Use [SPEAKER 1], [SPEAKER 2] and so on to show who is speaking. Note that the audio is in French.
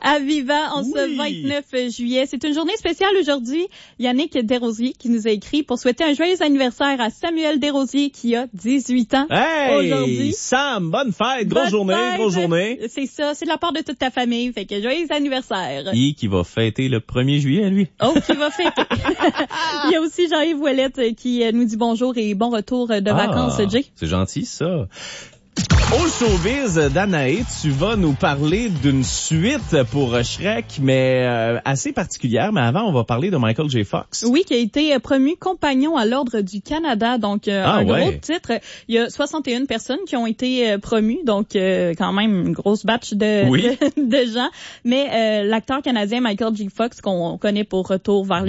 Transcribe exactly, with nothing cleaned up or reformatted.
[SPEAKER 1] à Viva en oui. ce vingt-neuf juillet. C'est une journée spéciale aujourd'hui. Yannick Desrosiers qui nous a écrit pour souhaiter un joyeux anniversaire à Samuel Desrosiers qui a dix-huit ans
[SPEAKER 2] hey,
[SPEAKER 1] aujourd'hui.
[SPEAKER 2] Sam, bonne fête, grosse journée, fête. grosse journée.
[SPEAKER 1] C'est ça, c'est de la part de toute ta famille. Fait que joyeux anniversaire.
[SPEAKER 2] Et qui va fêter le premier juillet, lui.
[SPEAKER 1] Oh, qui va fêter. Il y a aussi Jean-Yves Ouellette qui nous dit bonjour et bon retour de
[SPEAKER 2] ah,
[SPEAKER 1] vacances, Jay.
[SPEAKER 2] C'est gentil, ça. Au showbiz, Danae, tu vas nous parler d'une suite pour Shrek, mais euh, assez particulière. Mais avant, on va parler de Michael J. Fox.
[SPEAKER 1] Oui, qui a été promu compagnon à l'Ordre du Canada. Donc, euh,
[SPEAKER 2] ah,
[SPEAKER 1] un
[SPEAKER 2] ouais.
[SPEAKER 1] gros titre. Il y a soixante et une personnes qui ont été euh, promues. Donc, euh, quand même, une grosse batch de,
[SPEAKER 2] oui.
[SPEAKER 1] de, de gens. Mais euh, l'acteur canadien Michael J. Fox, qu'on connaît pour Retour vers